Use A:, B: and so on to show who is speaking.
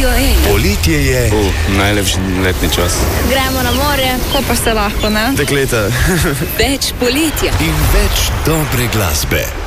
A: Radio 1.
B: Poletje je.
C: Najlepši letni čas.
A: Gremo na more, ko pa se lahko, ne?
C: Dekleta.
A: Več poletja.
B: In več dobre glasbe.